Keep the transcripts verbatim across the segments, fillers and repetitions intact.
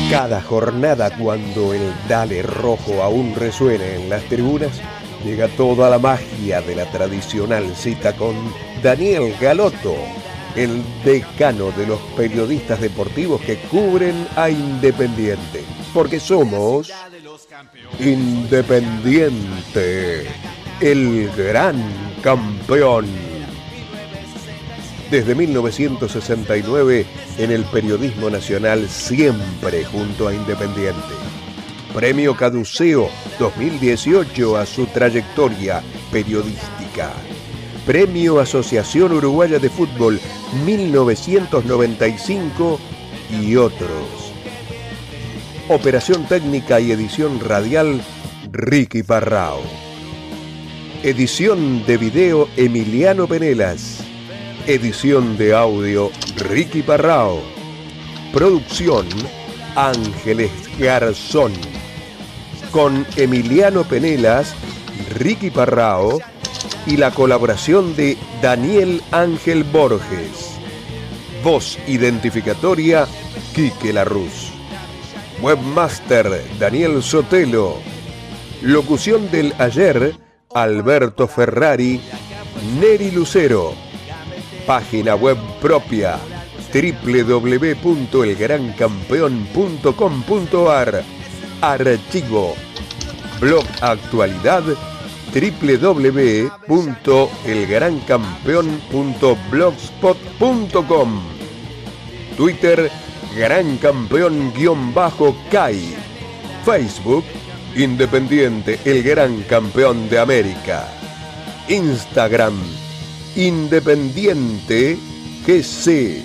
Cada jornada, cuando el Dale Rojo aún resuene en las tribunas, llega toda la magia de la tradicional cita con Daniel Galotto, el decano de los periodistas deportivos que cubren a Independiente. Porque somos Independiente, el gran campeón. Desde mil novecientos sesenta y nueve, en el periodismo nacional, siempre junto a Independiente. Premio Caduceo dos mil dieciocho a su trayectoria periodística. Premio Asociación Uruguaya de Fútbol mil novecientos noventa y cinco y otros. Operación técnica y edición radial, Ricky Parrao. Edición de video, Emiliano Penelas. Edición de audio, Ricky Parrao. Producción, Ángeles Garzón. Con Emiliano Penelas, Ricky Parrao y la colaboración de Daniel Ángel Borges. Voz identificatoria, Quique Larruz. Webmaster, Daniel Sotelo. Locución del ayer, Alberto Ferrari, Neri Lucero. Página web propia, doble u doble u doble u punto el gran campeón punto com punto a r. Archivo. Blog actualidad, doble u doble u doble u punto el gran campeón punto blogspot punto com. Twitter, Gran Campeón-Kai. Facebook, Independiente, el gran campeón de América. Instagram, Independiente G C.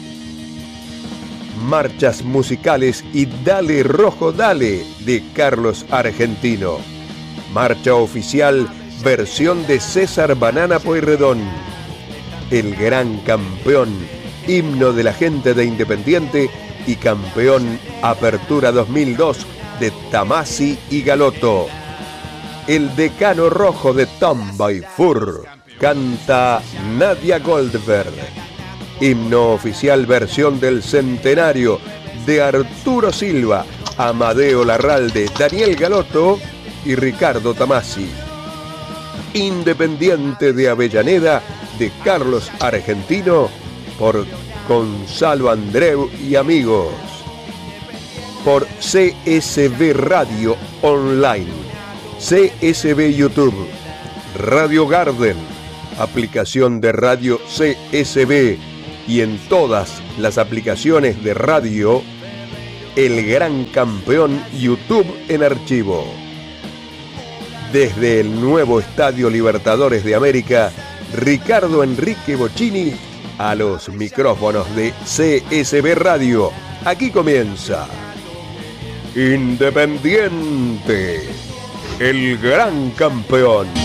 Marchas musicales y Dale Rojo Dale de Carlos Argentino. Marcha oficial, versión de César Banana Pueyrredón. El gran campeón, himno de la gente de Independiente y campeón Apertura dos mil dos de Tamasi y Galotto. El decano rojo de Tambay Fur. Canta Nadia Goldberg. Himno oficial, versión del centenario de Arturo Silva, Amadeo Larralde, Daniel Galotto y Ricardo Tamasi. Independiente de Avellaneda de Carlos Argentino por Gonzalo Andreu y amigos. Por C S B Radio Online, C S B YouTube, Radio Garden, aplicación de radio C S B y en todas las aplicaciones de radio, El Gran Campeón YouTube en archivo. Desde el nuevo Estadio Libertadores de América, Ricardo Enrique Bocchini a los micrófonos de C S B Radio. Aquí comienza Independiente, el gran campeón.